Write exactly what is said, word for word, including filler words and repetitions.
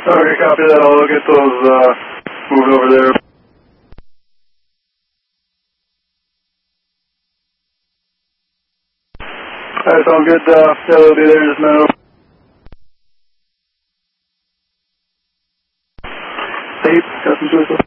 Okay, copy that. I'll get those uh, moved over there. Alright, sounds good. Uh, yeah, they'll be there in just a minute. Hey, got some